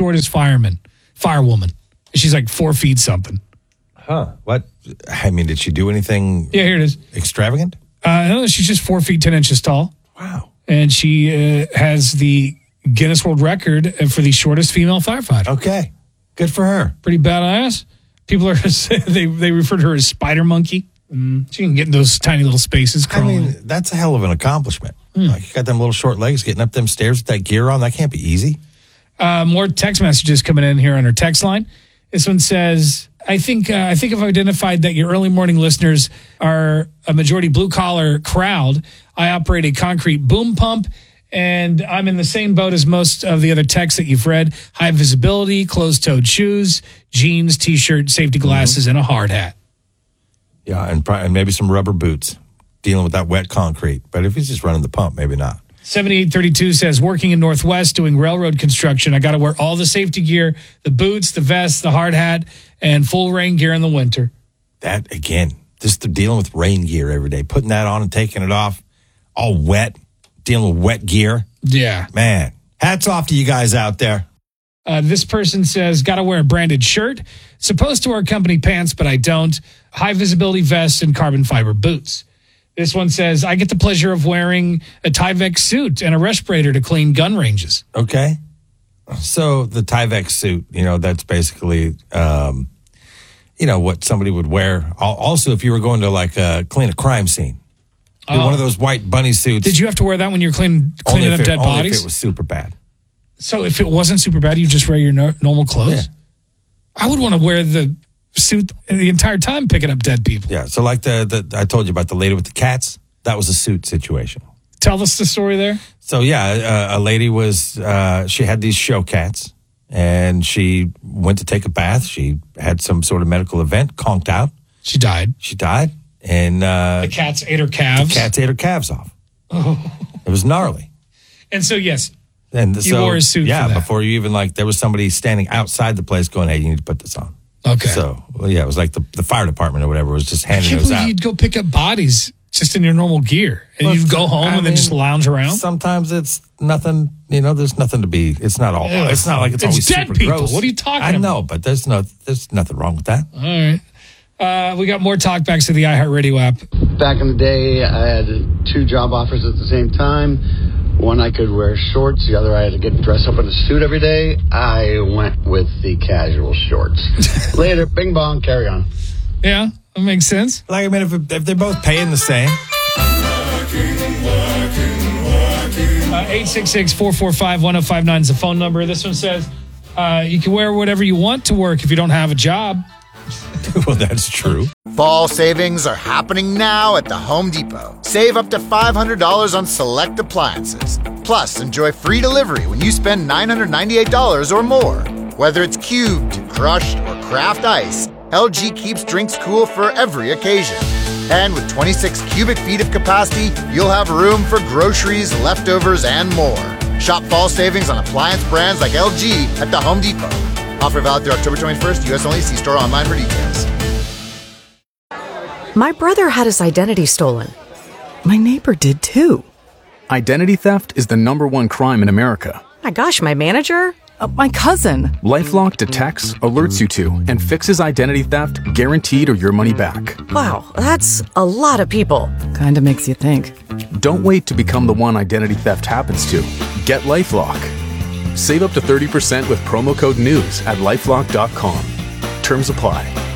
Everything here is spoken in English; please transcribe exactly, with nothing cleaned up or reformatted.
shortest fireman, firewoman. She's like four feet something. Huh. What? I mean, did she do anything Yeah, here it is. extravagant? Uh, no, she's just four feet, ten inches tall. Wow. And she uh, has the Guinness World Record for the shortest female firefighter. Okay. Good for her. Pretty badass. People are, they, they refer to her as Spider Monkey. Mm. She can get in those tiny little spaces. I mean, that's a hell of an accomplishment. Mm. Like, you got them little short legs getting up them stairs with that gear on. That can't be easy. Uh, more text messages coming in here on our text line. This one says, I think uh, I think I've identified that your early morning listeners are a majority blue-collar crowd. I operate a concrete boom pump, and I'm in the same boat as most of the other texts that you've read. High visibility, closed-toed shoes, jeans, T-shirt, safety glasses, mm-hmm. and a hard hat. Yeah, and, probably, and maybe some rubber boots, dealing with that wet concrete. But if he's just running the pump, maybe not. seventy-eight thirty-two says, working in Northwest doing railroad construction, I got to wear all the safety gear, the boots, the vest, the hard hat, and full rain gear in the winter. That, again, just dealing with rain gear every day, putting that on and taking it off, all wet, dealing with wet gear. Yeah. Man, hats off to you guys out there. Uh, this person says, got to wear a branded shirt. Supposed to wear company pants, but I don't. High visibility vest and carbon fiber boots. This one says, I get the pleasure of wearing a Tyvek suit and a respirator to clean gun ranges. Okay. So the Tyvek suit, you know, that's basically, um, you know, what somebody would wear. Also, if you were going to, like, uh, clean a crime scene. Oh. One of those white bunny suits. Did you have to wear that when you're clean, cleaning up it, dead only bodies? If it was super bad. So if it wasn't super bad, you just wear your no- normal clothes? Yeah. I would want to wear the suit the entire time picking up dead people. Yeah, so like the, the I told you about the lady with the cats, that was a suit situation. Tell us the story there. So yeah, uh, a lady was, uh, she had these show cats, and she went to take a bath. She had some sort of medical event, conked out. She died. She died, and uh, the cats ate her calves. The cats ate her calves off. Oh. It was gnarly. And so, yes, and you so, wore a suit yeah, for that. before you even, like, there was somebody standing outside the place going, hey, you need to put this on. Okay. So, well, yeah, it was like the, the fire department or whatever was just handing I can't those believe out. You'd go pick up bodies just in your normal gear, and Well, you'd go home I and mean, then just lounge around. Sometimes it's nothing, you know, there's nothing to be, it's not all, Ugh. it's not like it's, It's always dead super people. gross. What are you talking I about? know, but there's no, there's nothing wrong with that. All right. Uh, we got more talkbacks to the iHeartRadio app. Back in the day, I had two job offers at the same time. One, I could wear shorts. The other, I had to get dressed up in a suit every day. I went with the casual shorts. Later, bing bong, carry on. Yeah, that makes sense. Like, I mean, if, if they're both paying the same. Uh, eight six six, four four five, one oh five nine is the phone number. This one says, uh, you can wear whatever you want to work if you don't have a job. Well, that's true. Fall savings are happening now at the Home Depot. Save up to five hundred dollars on select appliances. Plus, enjoy free delivery when you spend nine hundred ninety-eight dollars or more. Whether it's cubed, crushed, or craft ice, L G keeps drinks cool for every occasion. And with twenty-six cubic feet of capacity, you'll have room for groceries, leftovers, and more. Shop fall savings on appliance brands like L G at the Home Depot. Offer valid through October twenty-first, U S only. See store online for details. My brother had his identity stolen. My neighbor did too. Identity theft is the number one crime in America. My gosh, my manager? Uh, my cousin. LifeLock detects, alerts you to, and fixes identity theft guaranteed or your money back. Wow, that's a lot of people. Kinda makes you think. Don't wait to become the one identity theft happens to. Get LifeLock. Save up to thirty percent with promo code NEWS at LifeLock dot com. Terms apply.